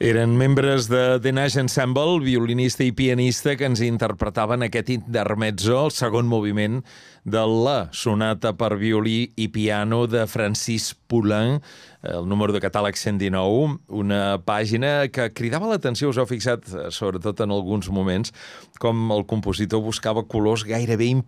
Eren membres de The Nash Ensemble, violinista i pianista, que ens interpretaven aquest intermezzo, el segon moviment de la sonata per violí i piano de Francis Poulenc, el número de catàleg 119, una pàgina que cridava l'atenció, us heu fixat, sobretot en alguns moments, com el compositor buscava colors gairebé